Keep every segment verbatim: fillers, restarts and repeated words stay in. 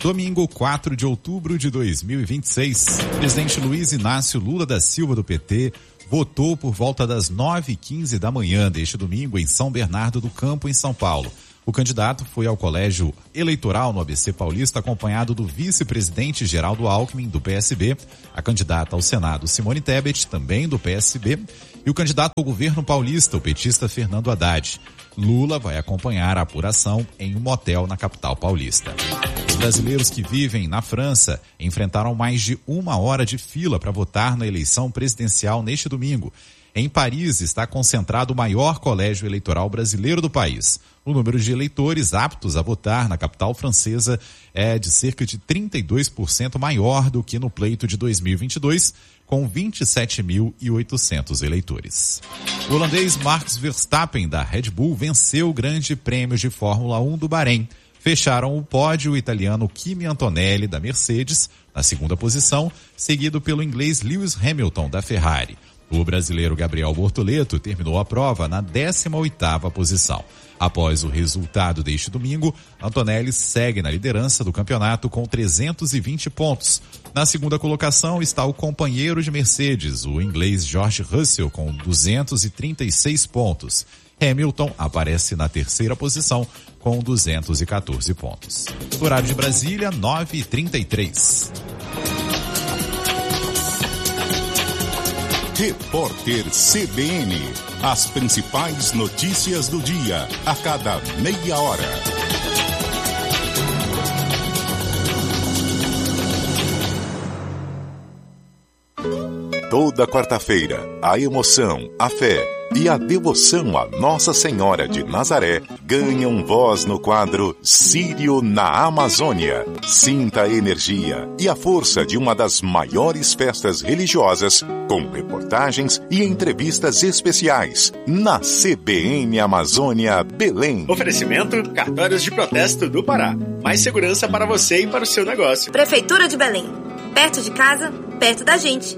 Domingo, quatro de outubro de dois mil e vinte e seis. Presidente Luiz Inácio Lula da Silva, do P T, votou por volta das nove e quinze da manhã deste domingo em São Bernardo do Campo, em São Paulo. O candidato foi ao colégio eleitoral no A B C Paulista, acompanhado do vice-presidente Geraldo Alckmin, do P S B, a candidata ao Senado Simone Tebet, também do P S B, e o candidato ao governo paulista, o petista Fernando Haddad. Lula vai acompanhar a apuração em um motel na capital paulista. Os brasileiros que vivem na França enfrentaram mais de uma hora de fila para votar na eleição presidencial neste domingo. Em Paris está concentrado o maior colégio eleitoral brasileiro do país. O número de eleitores aptos a votar na capital francesa é de cerca de trinta e dois por cento maior do que no pleito de dois mil e vinte e dois, com vinte e sete mil e oitocentos eleitores. O holandês Max Verstappen, da Red Bull, venceu o Grande Prêmio de Fórmula um do Bahrein. Fecharam o pódio o italiano Kimi Antonelli, da Mercedes, na segunda posição, seguido pelo inglês Lewis Hamilton, da Ferrari. O brasileiro Gabriel Bortoleto terminou a prova na décima oitava posição. Após o resultado deste domingo, Antonelli segue na liderança do campeonato com trezentos e vinte pontos. Na segunda colocação está o companheiro de Mercedes, o inglês George Russell, com duzentos e trinta e seis pontos. Hamilton aparece na terceira posição com duzentos e quatorze pontos. Horário de Brasília, nove e trinta e três. Repórter C B N. As principais notícias do dia, a cada meia hora. Toda quarta-feira, a emoção, a fé e a devoção a Nossa Senhora de Nazaré ganham voz no quadro Sírio na Amazônia. Sinta a energia e a força de uma das maiores festas religiosas, com reportagens e entrevistas especiais na C B N Amazônia Belém. Oferecimento: Cartórios de Protesto do Pará. Mais segurança para você e para o seu negócio. Prefeitura de Belém. Perto de casa, perto da gente.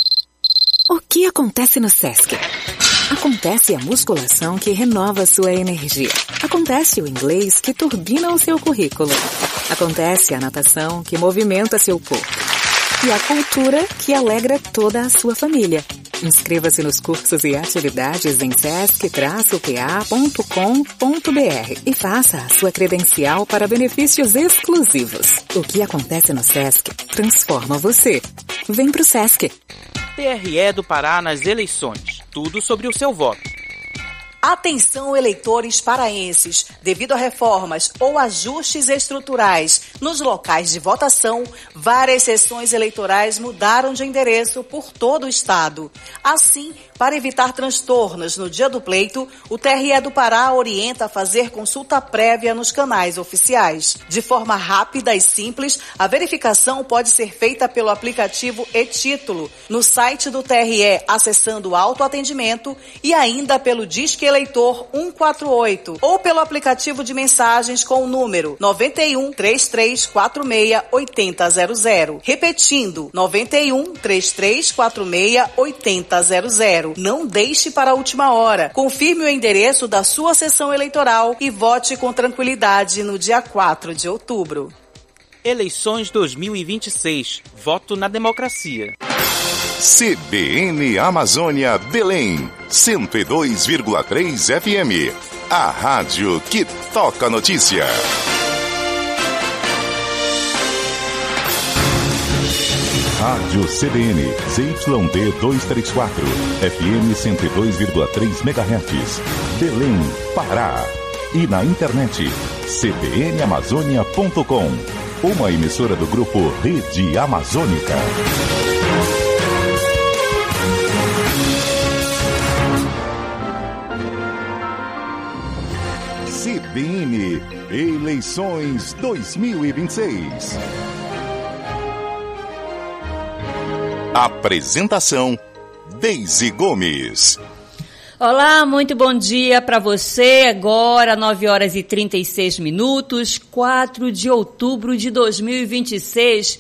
O que acontece no Sesc? Acontece a musculação que renova sua energia. Acontece o inglês que turbina o seu currículo. Acontece a natação que movimenta seu corpo. E a cultura que alegra toda a sua família. Inscreva-se nos cursos e atividades em sesc traço p a ponto com ponto b r e faça a sua credencial para benefícios exclusivos. O que acontece no Sesc transforma você. Vem pro Sesc. T R E do Pará nas eleições. Tudo sobre o seu voto. Atenção, eleitores paraenses. Devido a reformas ou ajustes estruturais nos locais de votação, várias sessões eleitorais mudaram de endereço por todo o estado. Assim, para evitar transtornos no dia do pleito, o T R E do Pará orienta a fazer consulta prévia nos canais oficiais. De forma rápida e simples, a verificação pode ser feita pelo aplicativo e-Título, no site do T R E, acessando o autoatendimento e ainda pelo Disque Eleitor cento e quarenta e oito ou pelo aplicativo de mensagens com o número nove um, três três quatro seis, oito zero zero zero. Repetindo, nove um, três três quatro seis, oito zero zero. Não deixe para a última hora. Confirme o endereço da sua sessão eleitoral e vote com tranquilidade no dia quatro de outubro. Eleições dois mil e vinte e seis. Voto na democracia. C B N Amazônia Belém, cento e dois vírgula três F M. A rádio que toca notícia. Rádio C B N, Z Y D duzentos e trinta e quatro, F M cento e dois vírgula três megahertz, Belém, Pará. E na internet, c b n amazônia ponto com, uma emissora do grupo Rede Amazônica. C B N Eleições dois mil e vinte e seis. Apresentação: Deise Gomes. Olá, muito bom dia para você. Agora, nove horas e trinta e seis minutos, quatro de outubro de dois mil e vinte e seis.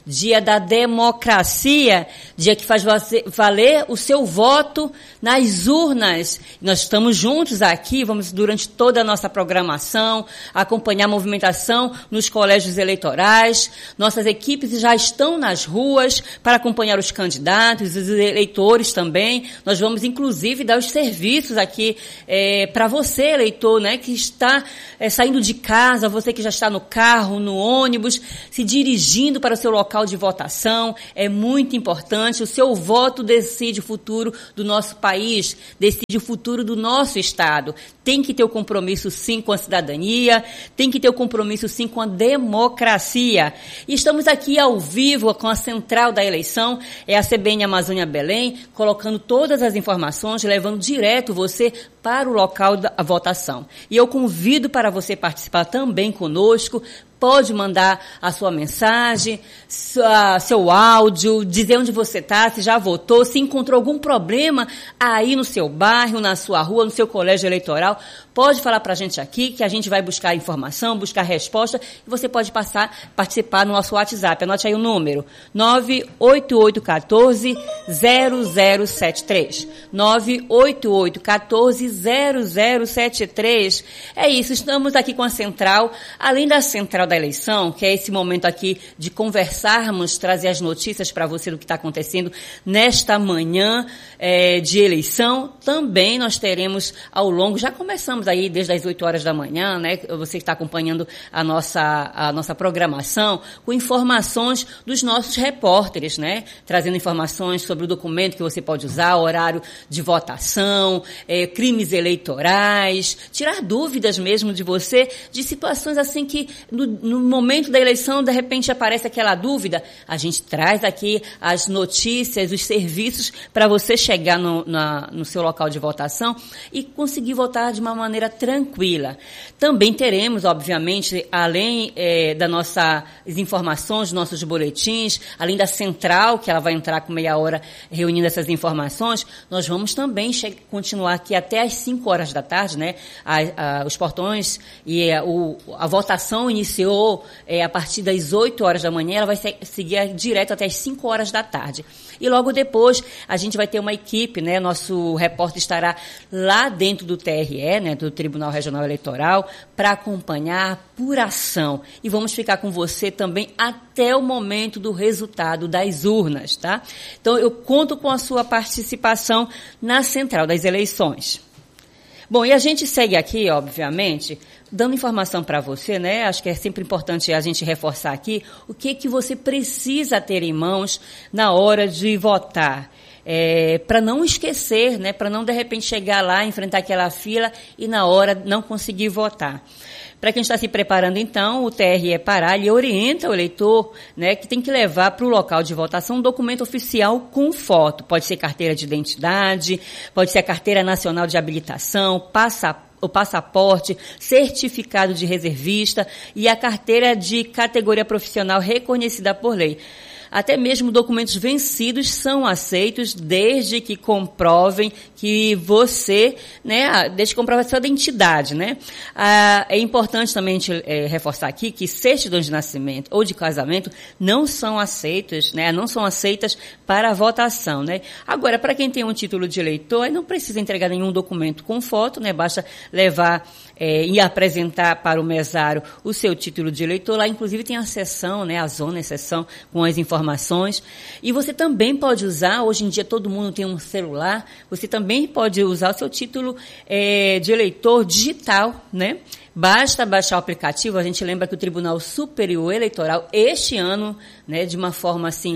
dia da democracia, dia que faz valer o seu voto nas urnas. Nós estamos juntos aqui, vamos durante toda a nossa programação acompanhar a movimentação nos colégios eleitorais. Nossas equipes já estão nas ruas para acompanhar os candidatos, os eleitores também. Nós vamos, inclusive, dar os serviços aqui é, para você, eleitor, né, que está é, saindo de casa, você que já está no carro, no ônibus, se dirigindo para o seu local de votação. É muito importante. O seu voto decide o futuro do nosso país, decide o futuro do nosso Estado. Tem que ter o compromisso, sim, com a cidadania, tem que ter o compromisso, sim, com a democracia. E estamos aqui ao vivo com a central da eleição, é a C B N Amazônia Belém, colocando todas as informações, levando direto você para o local da votação. E eu convido para você participar também conosco. Pode mandar a sua mensagem, sua, seu áudio, dizer onde você está, se já votou, se encontrou algum problema aí no seu bairro, na sua rua, no seu colégio eleitoral. Pode falar para a gente aqui, que a gente vai buscar informação, buscar resposta, e você pode passar, participar no nosso WhatsApp. Anote aí o número, nove oito oito um quatro zero zero sete três. nove oito oito um quatro zero zero sete três. É isso, estamos aqui com a central, além da central da eleição, que é esse momento aqui de conversarmos, trazer as notícias para você do que está acontecendo nesta manhã é, de eleição. Também nós teremos ao longo, já começamos aí desde as oito horas da manhã, né? Você está acompanhando a nossa, a nossa programação com informações dos nossos repórteres, né? Trazendo informações sobre o documento que você pode usar, horário de votação, é, crimes eleitorais, tirar dúvidas mesmo de você, de situações assim que no No momento da eleição, de repente, aparece aquela dúvida. A gente traz aqui as notícias, os serviços para você chegar no, na, no seu local de votação e conseguir votar de uma maneira tranquila. Também teremos, obviamente, além é, das nossas informações, nossos boletins, além da central, que ela vai entrar com meia hora reunindo essas informações, nós vamos também continuar aqui até às cinco horas da tarde, né? A, a, os portões e a, o, a votação iniciou É, a partir das oito horas da manhã, ela vai se, seguir direto até as cinco horas da tarde. E logo depois, a gente vai ter uma equipe, né? Nosso repórter estará lá dentro do T R E, né? Do Tribunal Regional Eleitoral, para acompanhar a apuração. E vamos ficar com você também até o momento do resultado das urnas, tá? Então, eu conto com a sua participação na Central das Eleições. Bom, e a gente segue aqui, obviamente, dando informação para você, né? Acho que é sempre importante a gente reforçar aqui o que que você precisa ter em mãos na hora de votar. É, para não esquecer, né? Para não, de repente, chegar lá, enfrentar aquela fila e, na hora, não conseguir votar. Para quem está se preparando, então, o T R E Pará, ele orienta o eleitor, né, que tem que levar para o local de votação um documento oficial com foto. Pode ser carteira de identidade, pode ser a carteira nacional de habilitação, passaporte, o passaporte, certificado de reservista e a carteira de categoria profissional reconhecida por lei. Até mesmo documentos vencidos são aceitos desde que comprovem que você, né, desde que comprovem a sua identidade, né? Ah, é importante também a gente, é, reforçar aqui que certidões de nascimento ou de casamento não são aceitos, né, não são aceitas para a votação, né? Agora, para quem tem um título de eleitor, não precisa entregar nenhum documento com foto, né? Basta levar é, e apresentar para o mesário o seu título de eleitor. Lá, inclusive, tem a seção, né, a zona, a seção com as informações. informações. E você também pode usar, hoje em dia todo mundo tem um celular, você também pode usar o seu título é, de eleitor digital, né? Basta baixar o aplicativo. A gente lembra que o Tribunal Superior Eleitoral, este ano, né, de uma forma assim,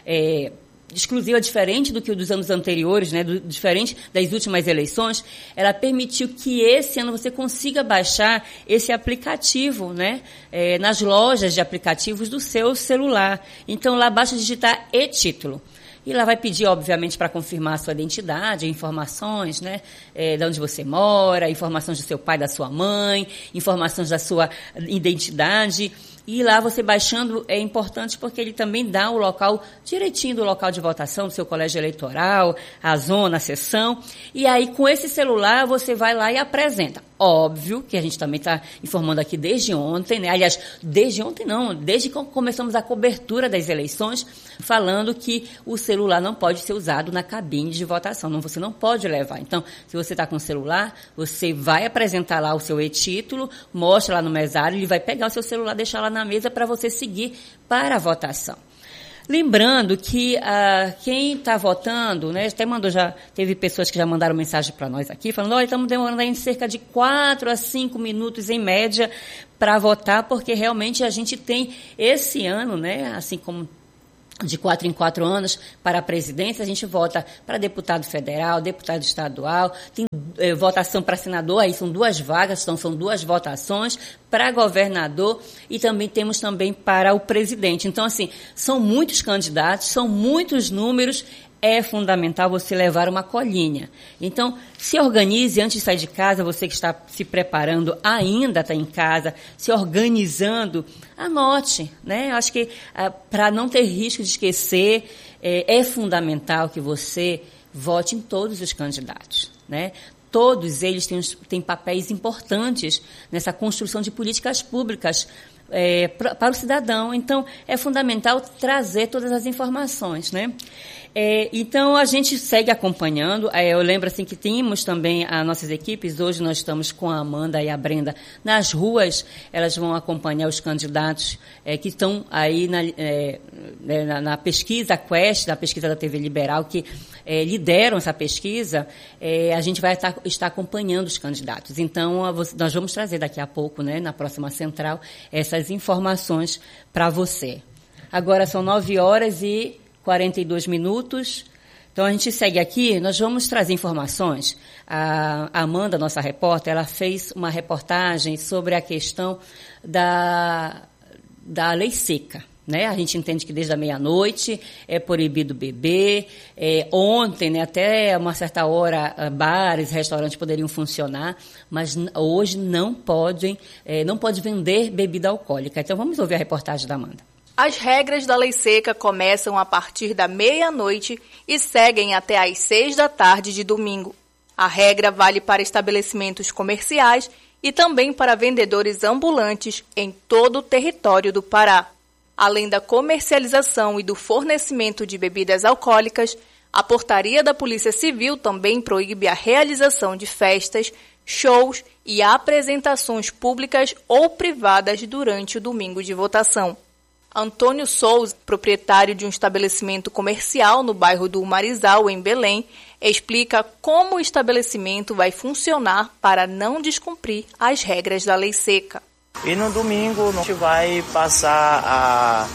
é, exclusiva, diferente do que o dos anos anteriores, né, do, diferente das últimas eleições, ela permitiu que esse ano você consiga baixar esse aplicativo, né, é, nas lojas de aplicativos do seu celular. Então, lá basta digitar e-título. E lá vai pedir, obviamente, para confirmar a sua identidade, informações, né, é, de onde você mora, informações do seu pai, da sua mãe, informações da sua identidade. E lá você baixando é importante porque ele também dá o local direitinho do local de votação, do seu colégio eleitoral, a zona, a seção. E aí, com esse celular, você vai lá e apresenta. Óbvio que a gente também está informando aqui desde ontem, né? Aliás, desde ontem não, desde que começamos a cobertura das eleições, falando que o celular não pode ser usado na cabine de votação. Não, você não pode levar. Então, se você está com o celular, você vai apresentar lá o seu e-título, mostra lá no mesário, ele vai pegar o seu celular, deixar lá na mesa para você seguir para a votação. Lembrando que ah, quem está votando, né, até mandou, já teve pessoas que já mandaram mensagem para nós aqui, falando, olha, estamos demorando aí cerca de quatro a cinco minutos em média para votar, porque realmente a gente tem esse ano, né, assim como de quatro em quatro anos, para a presidência, a gente vota para deputado federal, deputado estadual, tem eh, votação para senador, aí são duas vagas, então são duas votações, para governador e também temos também para o presidente. Então, assim, são muitos candidatos, são muitos números, é fundamental você levar uma colinha. Então, se organize antes de sair de casa, você que está se preparando, ainda está em casa, se organizando, anote, né? Acho que ah, para não ter risco de esquecer, é, é fundamental que você vote em todos os candidatos, né? Todos eles têm, têm papéis importantes nessa construção de políticas públicas é, pra, para o cidadão. Então, é fundamental trazer todas as informações, né? É, então, a gente segue acompanhando. É, eu lembro assim, que temos também as nossas equipes. Hoje nós estamos com a Amanda e a Brenda nas ruas. Elas vão acompanhar os candidatos é, que estão aí na, é, na, na pesquisa Quest, na pesquisa da T V Liberal, que é, lideram essa pesquisa. É, a gente vai estar, estar acompanhando os candidatos. Então, a, nós vamos trazer daqui a pouco, né, na próxima central, essas informações para você. Agora são nove horas e quarenta e dois minutos. Então, a gente segue aqui, nós vamos trazer informações. A Amanda, nossa repórter, ela fez uma reportagem sobre a questão da, da lei seca, né? A gente entende que desde a meia-noite é proibido beber. É, ontem, né, até uma certa hora, bares, restaurantes poderiam funcionar, mas hoje não podem, é, não pode vender bebida alcoólica. Então, vamos ouvir a reportagem da Amanda. As regras da lei seca começam a partir da meia-noite e seguem até às seis da tarde de domingo. A regra vale para estabelecimentos comerciais e também para vendedores ambulantes em todo o território do Pará. Além da comercialização e do fornecimento de bebidas alcoólicas, a portaria da Polícia Civil também proíbe a realização de festas, shows e apresentações públicas ou privadas durante o domingo de votação. Antônio Souza, proprietário de um estabelecimento comercial no bairro do Marizal, em Belém, explica como o estabelecimento vai funcionar para não descumprir as regras da lei seca. E no domingo a gente vai passar a,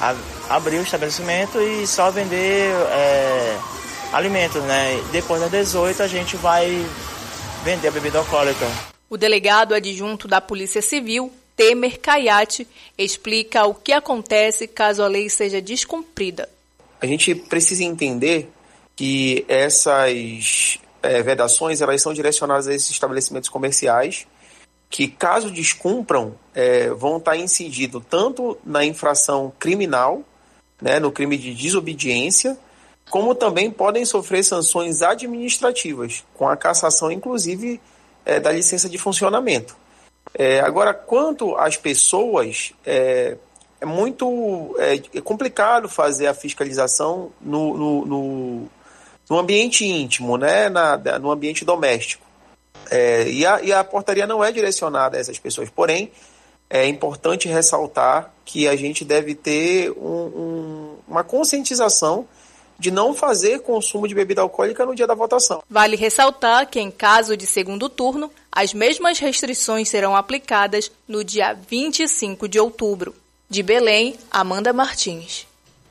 a abrir o estabelecimento e só vender é, alimentos, né? Depois das dezoito a gente vai vender a bebida alcoólica. O delegado adjunto da Polícia Civil, Temer Caiate, explica o que acontece caso a lei seja descumprida. A gente precisa entender que essas é, vedações elas são direcionadas a esses estabelecimentos comerciais que, caso descumpram, é, vão estar incidindo tanto na infração criminal, né, no crime de desobediência, como também podem sofrer sanções administrativas, com a cassação, inclusive, é, da licença de funcionamento. É, agora, quanto às pessoas, é, é muito é, é complicado fazer a fiscalização no, no, no, no ambiente íntimo, né, na, no ambiente doméstico. É, e, a, e a portaria não é direcionada a essas pessoas. Porém, é importante ressaltar que a gente deve ter um, um, uma conscientização de não fazer consumo de bebida alcoólica no dia da votação. Vale ressaltar que, em caso de segundo turno, as mesmas restrições serão aplicadas no dia vinte e cinco de outubro. De Belém, Amanda Martins.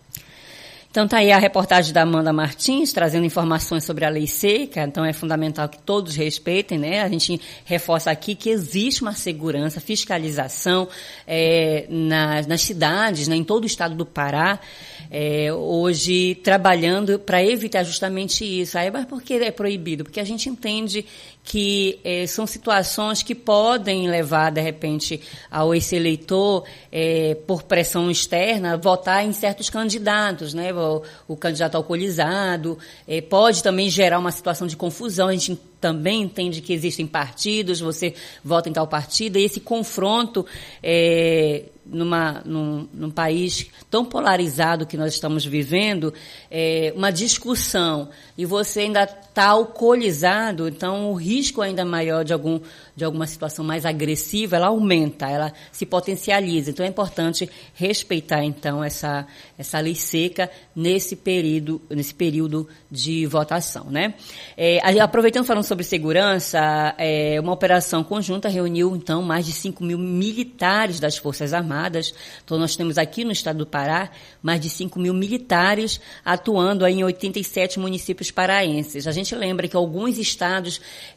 Então, está aí a reportagem da Amanda Martins, trazendo informações sobre a lei seca. Então, é fundamental que todos respeitem, né? A gente reforça aqui que existe uma segurança, fiscalização é, nas, nas cidades, né, em todo o estado do Pará, é, hoje trabalhando para evitar justamente isso. Aí, mas por que é proibido? Porque a gente entende que eh, são situações que podem levar, de repente, ao esse eleitor, eh, por pressão externa, votar em certos candidatos, né? O, o candidato alcoolizado, eh, pode também gerar uma situação de confusão. A gente também entende que existem partidos, você vota em tal partido, e esse confronto é, numa, num, num país tão polarizado que nós estamos vivendo, é, uma discussão, e você ainda está alcoolizado, então o risco ainda maior de, algum, de alguma situação mais agressiva, ela aumenta, ela se potencializa. Então é importante respeitar, então, essa, essa lei seca nesse período, nesse período de votação, né? É, aproveitando, falando sobre segurança, é, uma operação conjunta reuniu, então, mais de cinco mil militares das Forças Armadas. Então, nós temos aqui no estado do Pará mais de cinco mil militares atuando aí em oitenta e sete municípios paraenses. A gente lembra que alguns estados